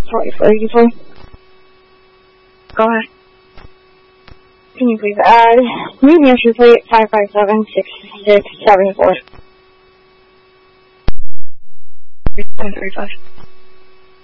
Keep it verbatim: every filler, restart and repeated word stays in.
forty-four eighty-four. Go ahead. Can you please add New Hampshire plate five five seven six six seven four? one three five.